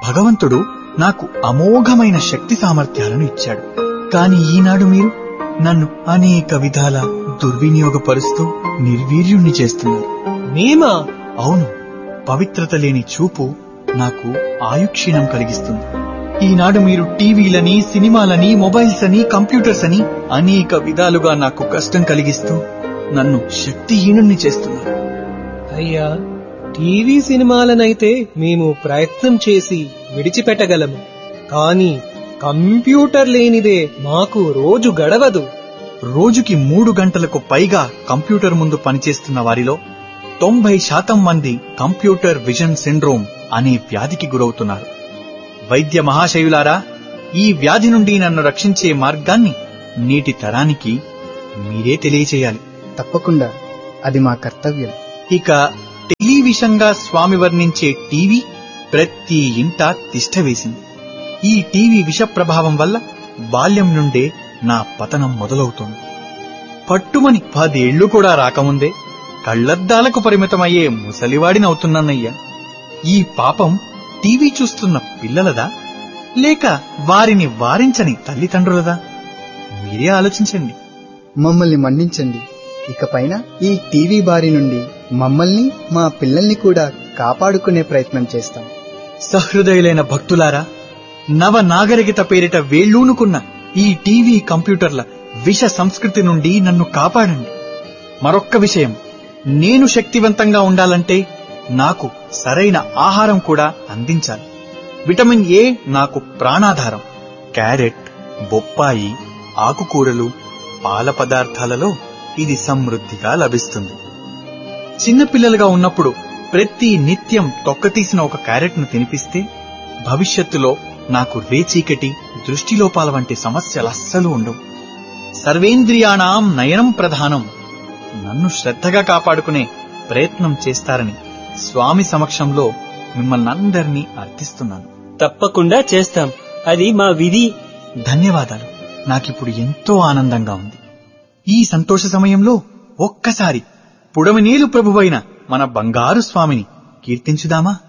భగవంతుడు నాకు అమోఘమైన శక్తి సామర్థ్యాలను ఇచ్చాడు. కాని ఈనాడు మీరు నన్ను అనేక విధాల దుర్వినియోగపరుస్తూ నిర్వీర్యుణ్ణి చేస్తున్నారు. మేమా? అవును, పవిత్రత లేని చూపు నాకు ఆయుక్షీణం కలిగిస్తుంది. ఈనాడు మీరు టీవీలని, సినిమాలని, మొబైల్స్ అని, కంప్యూటర్స్ అని అనేక విధాలుగా నాకు కష్టం కలిగిస్తూ నన్ను శక్తిహీనుణ్ణి చేస్తున్నారు. అయ్యా, టీవీ సినిమాలనైతే మేము ప్రయత్నం చేసి విడిచిపెట్టగలము, కాని కంప్యూటర్ లేనిదే మాకు రోజు గడవదు. రోజుకి 3 గంటలకు పైగా కంప్యూటర్ ముందు పనిచేస్తున్న వారిలో 90% మంది కంప్యూటర్ విజన్ సిండ్రోమ్ అనే వ్యాధికి గురవుతున్నారు. వైద్య మహాశయులారా, ఈ వ్యాధి నుండి నన్ను రక్షించే మార్గాన్ని నేటి తరానికి మీరే తెలియచేయాలి. తప్పకుండా, అది మా కర్తవ్యం. ఇక టెలివిజన్గా స్వామి వర్ణించే టీవీ ప్రతి ఇంట తిష్టవేసింది. ఈ టీవీ విష ప్రభావం వల్ల బాల్యం నుండే నా పతనం మొదలవుతోంది. పట్టుమని 10 ఏళ్లు కూడా రాకముందే కళ్లద్దాలకు పరిమితమయ్యే ముసలివాడినవుతున్నానయ్యా. ఈ పాపం టీవీ చూస్తున్న పిల్లలదా, లేక వారిని వారించని తల్లిదండ్రులదా? మీరే ఆలోచించండి. మమ్మల్ని మన్నించండి. ఇకపైన ఈ టీవీ బారి నుండి మమ్మల్ని, మా పిల్లల్ని కూడా కాపాడుకునే ప్రయత్నం చేస్తాం. సహృదయులైన భక్తులారా, నవ నాగరికత పేరిట వేళ్లూనుకున్న ఈ టీవీ కంప్యూటర్ల విష సంస్కృతి నుండి నన్ను కాపాడండి. మరొక్క విషయం, నేను శక్తివంతంగా ఉండాలంటే నాకు సరైన ఆహారం కూడా అందించాలి. విటమిన్ ఏ నాకు ప్రాణాధారం. క్యారెట్, బొప్పాయి, ఆకుకూరలు, పాల పదార్థాలలో ఇది సమృద్ధిగా లభిస్తుంది. చిన్నపిల్లలుగా ఉన్నప్పుడు ప్రతి నిత్యం తొక్కతీసిన ఒక క్యారెట్ను తినిపిస్తే భవిష్యత్తులో నాకు రేచీకటి, దృష్టిలోపాల వంటి సమస్యలు అస్సలు ఉండవు. సర్వేంద్రియాణం నయనం ప్రధానం. నన్ను శ్రద్ధగా కాపాడుకునే ప్రయత్నం చేస్తారని స్వామి సమక్షంలో మిమ్మల్ని అందరినీ అర్థిస్తున్నాను. తప్పకుండా చేస్తాం, అది మా విధి. ధన్యవాదాలు. నాకిప్పుడు ఎంతో ఆనందంగా ఉంది. ఈ సంతోష సమయంలో ఒక్కసారి పుడమినేలు ప్రభువైన మన బంగారు స్వామిని కీర్తించుదామా?